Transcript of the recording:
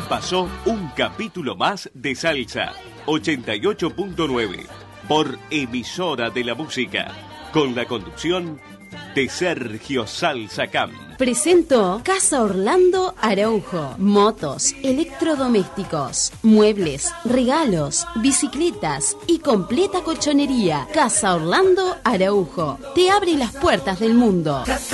pasó un capítulo más de Salsa 88.9 por Emisora de la Música, con la conducción de Sergio Salsa Camp. Presentó Casa Orlando Araujo. Motos, electrodomésticos, muebles, regalos, bicicletas y completa colchonería. Casa Orlando Araujo te abre las puertas del mundo.